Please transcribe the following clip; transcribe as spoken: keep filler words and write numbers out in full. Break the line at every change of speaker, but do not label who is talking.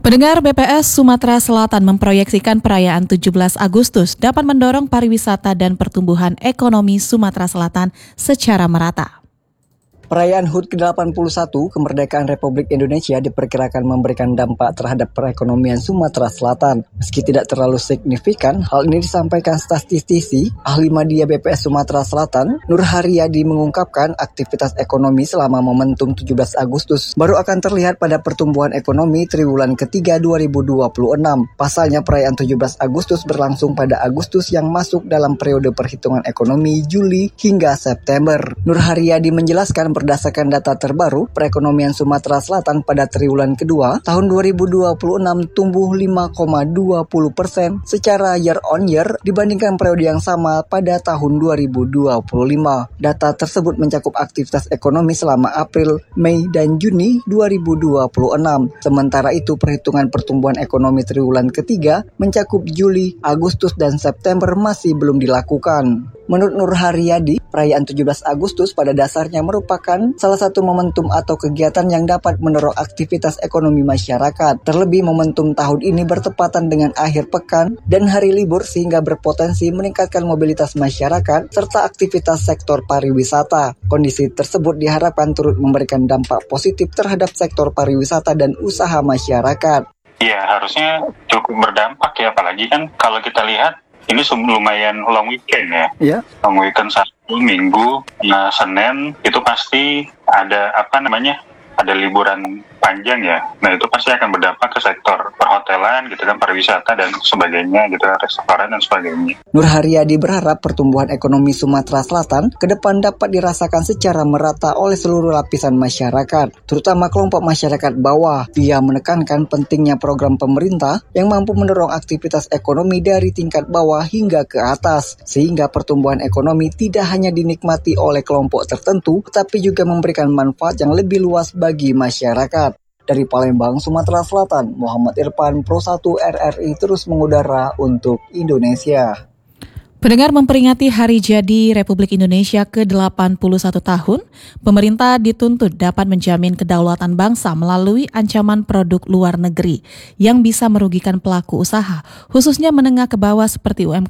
Pendengar, B P S Sumatera Selatan memproyeksikan perayaan tujuh belas Agustus dapat mendorong pariwisata dan pertumbuhan ekonomi Sumatera Selatan secara merata.
Perayaan H U T ke delapan puluh satu Kemerdekaan Republik Indonesia diperkirakan memberikan dampak terhadap perekonomian Sumatera Selatan. Meski tidak terlalu signifikan, hal ini disampaikan statistisi ahli media B P S Sumatera Selatan, Nur Haryadi, mengungkapkan aktivitas ekonomi selama momentum tujuh belas Agustus baru akan terlihat pada pertumbuhan ekonomi triwulan ketiga dua ribu dua puluh enam. Pasalnya perayaan tujuh belas Agustus berlangsung pada Agustus yang masuk dalam periode perhitungan ekonomi Juli hingga September. Nur Haryadi menjelaskan berdasarkan data terbaru, perekonomian Sumatera Selatan pada triwulan kedua tahun dua ribu dua puluh enam tumbuh lima koma dua puluh persen secara year on year dibandingkan periode yang sama pada tahun dua ribu dua puluh lima. Data tersebut mencakup aktivitas ekonomi selama April, Mei, dan Juni dua ribu dua puluh enam. Sementara itu, perhitungan pertumbuhan ekonomi triwulan ketiga mencakup Juli, Agustus, dan September masih belum dilakukan. Menurut Nur Haryadi, perayaan tujuh belas Agustus pada dasarnya merupakan salah satu momentum atau kegiatan yang dapat mendorong aktivitas ekonomi masyarakat. Terlebih momentum tahun ini bertepatan dengan akhir pekan dan hari libur sehingga berpotensi meningkatkan mobilitas masyarakat serta aktivitas sektor pariwisata. Kondisi tersebut diharapkan turut memberikan dampak positif terhadap sektor pariwisata dan usaha masyarakat.
Ya, harusnya cukup berdampak ya, apalagi kan kalau kita lihat ini lumayan long weekend ya.
Iya.
Long weekend Sabtu, Minggu, nah Senin itu pasti ada apa namanya? Ada liburan panjang ya. Nah, itu pasti akan berdampak ke sektor perhotelan gitu kan, pariwisata dan sebagainya gitu, restoran dan sebagainya.
Nur Haryadi berharap pertumbuhan ekonomi Sumatera Selatan ke depan dapat dirasakan secara merata oleh seluruh lapisan masyarakat, terutama kelompok masyarakat bawah. Dia menekankan pentingnya program pemerintah yang mampu mendorong aktivitas ekonomi dari tingkat bawah hingga ke atas, sehingga pertumbuhan ekonomi tidak hanya dinikmati oleh kelompok tertentu, tetapi juga memberikan manfaat yang lebih luas bagi masyarakat. Dari Palembang, Sumatera Selatan, Muhammad Irfan, Pro satu R R I terus mengudara untuk Indonesia.
Pendengar, memperingati Hari Jadi Republik Indonesia ke delapan puluh satu tahun, pemerintah dituntut dapat menjamin kedaulatan bangsa melalui ancaman produk luar negeri yang bisa merugikan pelaku usaha, khususnya menengah ke bawah seperti U M K